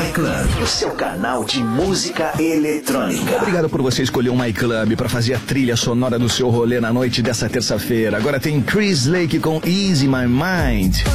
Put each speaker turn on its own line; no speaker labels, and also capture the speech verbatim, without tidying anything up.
MyClub, o seu canal de música eletrônica.
Obrigado por você escolher o MyClub para fazer a trilha sonora do seu rolê na noite dessa terça-feira. Agora tem Chris Lake com Easy My Mind.